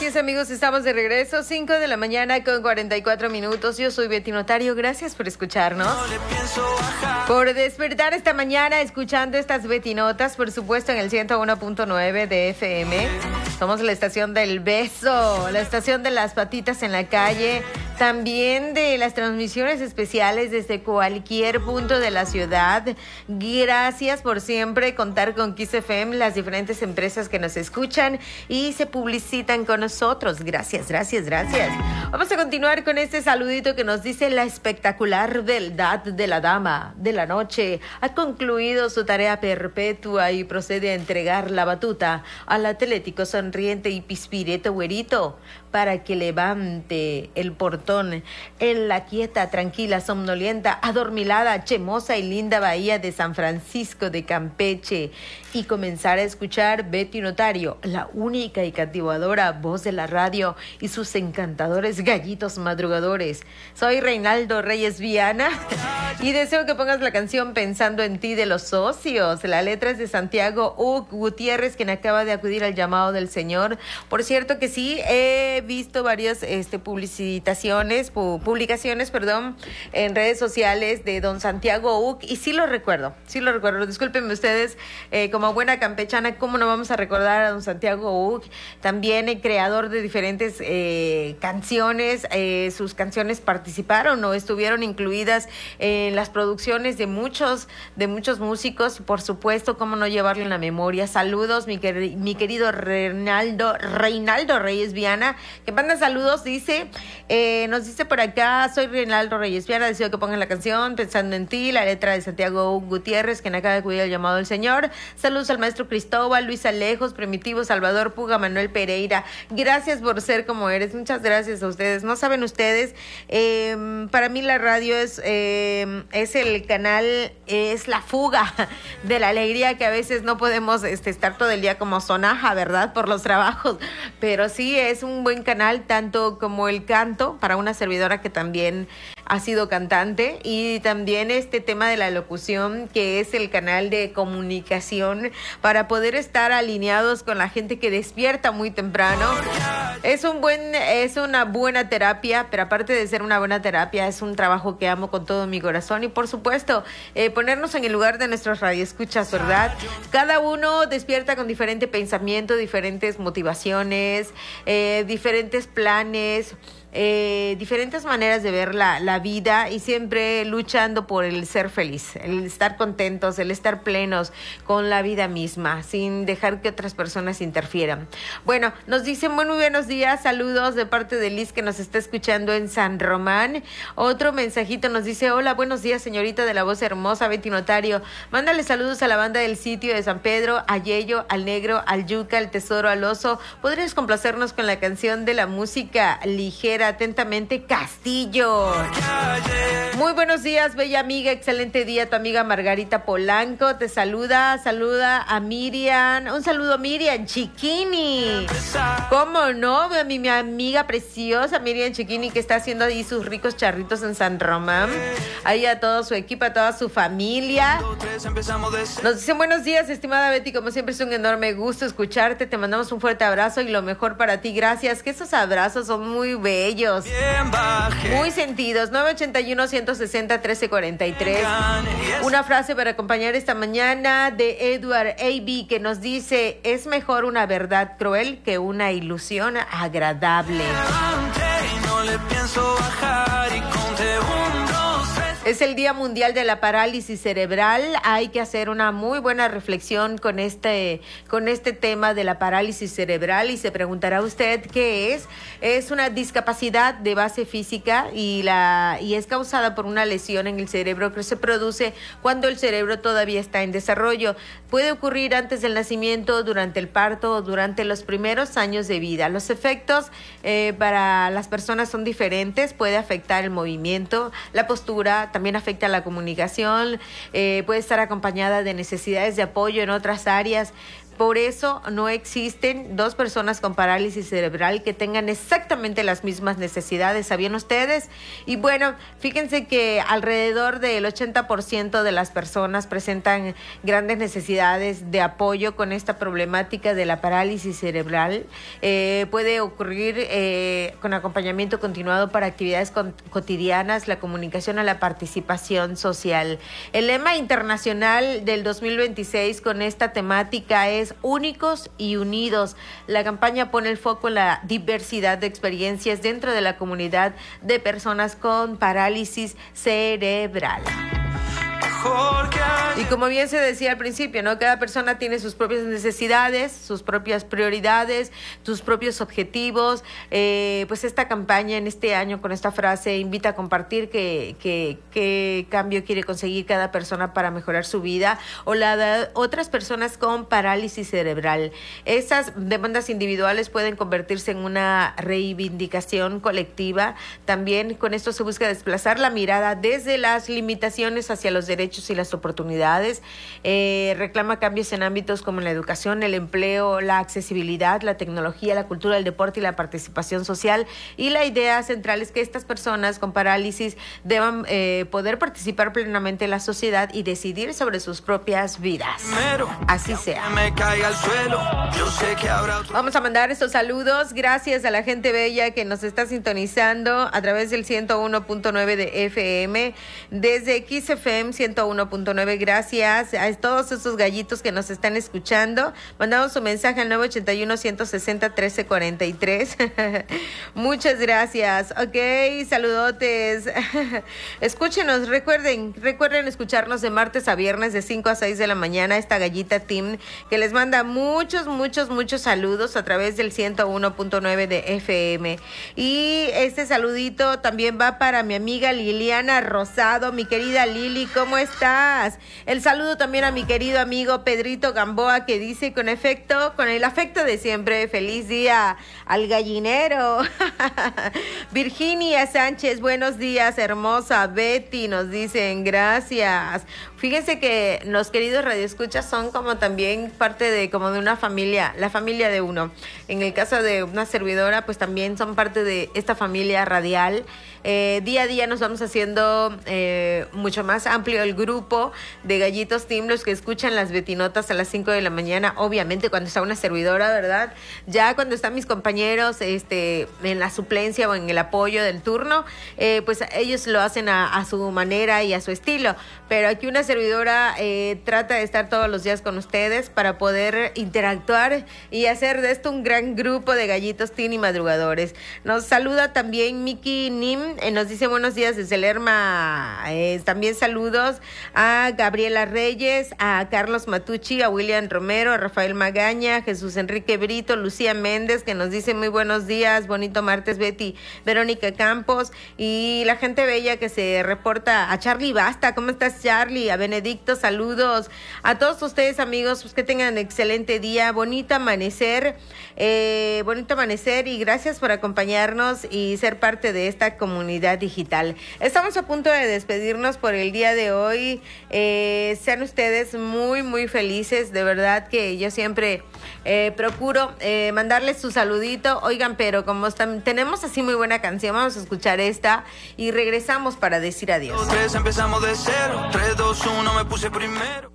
Así es, amigos, estamos de regreso, 5 de la mañana con 44 minutos. Yo soy Betty Notario, gracias por escucharnos. Por despertar esta mañana escuchando estas Betty Notas, por supuesto en el 101.9 de FM. Somos la estación del beso, la estación de las patitas en la calle, también de las transmisiones especiales desde cualquier punto de la ciudad. Gracias por siempre contar con Kiss FM, las diferentes empresas que nos escuchan y se publicitan con nosotros. Gracias, gracias, gracias. Vamos a continuar con este saludito que nos dice: la espectacular beldad de la dama de la noche ha concluido su tarea perpetua y procede a entregar la batuta al atlético, sonriente y pispireto güerito para que levante el portón en la quieta, tranquila, somnolienta, adormilada, chemosa y linda bahía de San Francisco de Campeche y comenzar a escuchar Betty Notario, la única y cautivadora voz de la radio y sus encantadores gallitos madrugadores. Soy Reinaldo Reyes Viana y deseo que pongas la canción Pensando en ti de Los Socios. La letra es de Santiago Gutiérrez, quien acaba de acudir al llamado del Señor. Por cierto que sí, he visto varias publicaciones, en redes sociales de don Santiago Uc, y sí lo recuerdo. Discúlpenme ustedes, como buena campechana, ¿cómo no vamos a recordar a don Santiago Uc? También el creador de diferentes canciones. Sus canciones participaron o estuvieron incluidas en las producciones de muchos músicos. Por supuesto, cómo no llevarle en la memoria. Saludos, mi querido Reinaldo Reyes Viana, que manda saludos. Nos dice por acá: soy Reinaldo Reyes Viana, deseo que pongan la canción Pensando en ti, la letra de Santiago Gutiérrez, quien acaba de acudir al llamado del Señor. Saludos al maestro Cristóbal, Luis Alejos, Primitivo, Salvador Puga, Manuel Pereira. Gracias por ser como eres. Muchas gracias a ustedes. No saben ustedes, para mí la radio es el canal, es la fuga de la alegría, que a veces no podemos estar todo el día como sonaja, ¿verdad? Por los trabajos, pero sí es un buen canal, tanto como el canto, para una servidora que también ha sido cantante, y también este tema de la locución, que es el canal de comunicación para poder estar alineados con la gente que despierta muy temprano. Es una buena terapia, pero aparte de ser una buena terapia, es un trabajo que amo con todo mi corazón. Y por supuesto, ponernos en el lugar de nuestros radioescuchas, ¿verdad? Cada uno despierta con diferente pensamiento, diferentes motivaciones, diferentes planes, diferentes maneras de ver la vida, y siempre luchando por el ser feliz, el estar contentos, el estar plenos con la vida misma, sin dejar que otras personas interfieran. Bueno, nos dicen muy buenos días, saludos de parte de Liz, que nos está escuchando en San Román. Otro mensajito nos dice: hola, buenos días, señorita de la voz hermosa, Betty Notario. Mándale saludos a la banda del sitio de San Pedro, a Yello, al Negro, al Yuca, al Tesoro, al Oso. ¿Podrías complacernos con la canción de la música ligera? Atentamente, Castillo. Muy buenos días, bella amiga, excelente día. Tu amiga Margarita Polanco te saluda a Miriam. Un saludo, Miriam Chiquini. ¿Cómo no? Mi amiga preciosa Miriam Chiquini, que está haciendo ahí sus ricos charritos en San Román. Ahí a todo su equipo, a toda su familia. Nos dicen: buenos días, estimada Betty, como siempre es un enorme gusto escucharte. Te mandamos un fuerte abrazo y lo mejor para ti. Gracias, que esos abrazos son muy bellos, muy sentidos. 981-160-1343. Una frase para acompañar esta mañana de Edward A.B., que nos dice: es mejor una verdad cruel que una ilusión agradable. Es el Día Mundial de la Parálisis Cerebral. Hay que hacer una muy buena reflexión con este tema de la parálisis cerebral, y se preguntará usted qué es. Es una discapacidad de base física y es causada por una lesión en el cerebro que se produce cuando el cerebro todavía está en desarrollo. Puede ocurrir antes del nacimiento, durante el parto o durante los primeros años de vida. Los efectos para las personas son diferentes. Puede afectar el movimiento, la postura, también afecta la comunicación, puede estar acompañada de necesidades de apoyo en otras áreas, Por eso no existen dos personas con parálisis cerebral que tengan exactamente las mismas necesidades, ¿sabían ustedes? Y bueno, fíjense que alrededor del 80% de las personas presentan grandes necesidades de apoyo con esta problemática de la parálisis cerebral. Puede ocurrir con acompañamiento continuado para actividades cotidianas, la comunicación a la participación social. El lema internacional del 2026 con esta temática es Únicos y Unidos. La campaña pone el foco en la diversidad de experiencias dentro de la comunidad de personas con parálisis cerebral. Y como bien se decía al principio, ¿no? Cada persona tiene sus propias necesidades, sus propias prioridades, sus propios objetivos. Pues esta campaña en este año con esta frase invita a compartir qué cambio quiere conseguir cada persona para mejorar su vida o la de otras personas con parálisis cerebral. Esas demandas individuales pueden convertirse en una reivindicación colectiva. También con esto se busca desplazar la mirada desde las limitaciones hacia los derechos y las oportunidades. Reclama cambios en ámbitos como la educación, el empleo, la accesibilidad, la tecnología, la cultura, el deporte y la participación social. Y la idea central es que estas personas con parálisis deban poder participar plenamente en la sociedad y decidir sobre sus propias vidas. Así sea. Vamos a mandar estos saludos. Gracias a la gente bella que nos está sintonizando a través del 101.9 de FM, desde XFM 101.9. Gracias a todos esos gallitos que nos están escuchando. Mandamos su mensaje al 981-160-1343. Muchas gracias. Ok, saludotes. Escúchenos, recuerden escucharnos de martes a viernes de 5 a 6 de la mañana. Esta gallita team que les manda muchos saludos a través del 101.9 de FM. Y este saludito también va para mi amiga Liliana Rosado. Mi querida Lili, ¿cómo estás? El saludo también a mi querido amigo Pedrito Gamboa, que dice con el afecto de siempre, feliz día al gallinero. Virginia Sánchez, buenos días, hermosa. Betty nos dicen gracias. Fíjense que los queridos radioescuchas son como también parte de una familia, la familia de uno. En el caso de una servidora, pues también son parte de esta familia radial. Día a día nos vamos haciendo mucho más amplio el grupo de Gallitos Team, los que escuchan las Betinotas a las 5 de la mañana, obviamente cuando está una servidora, ¿verdad? Ya cuando están mis compañeros en la suplencia o en el apoyo del turno, pues ellos lo hacen a su manera y a su estilo, pero aquí una servidora trata de estar todos los días con ustedes para poder interactuar y hacer de esto un gran grupo de Gallitos Team y madrugadores. Nos saluda también Miki Nim, nos dice buenos días desde Lerma. También saludos a Gabriela Reyes, a Carlos Matucci, a William Romero, a Rafael Magaña, Jesús Enrique Brito, Lucía Méndez, que nos dice muy buenos días, bonito martes, Betty, Verónica Campos, y la gente bella que se reporta, a Charlie Basta. ¿Cómo estás, Charlie? A Benedicto, saludos a todos ustedes, amigos, pues que tengan excelente día, bonito amanecer y gracias por acompañarnos y ser parte de esta comunidad digital. Estamos a punto de despedirnos por el día de hoy. Sean ustedes muy felices, de verdad que yo siempre procuro mandarles su saludito. Oigan, pero como tenemos así muy buena canción, vamos a escuchar esta y regresamos para decir adiós. 3, empezamos de 0, 3, 2, 1, me puse primero.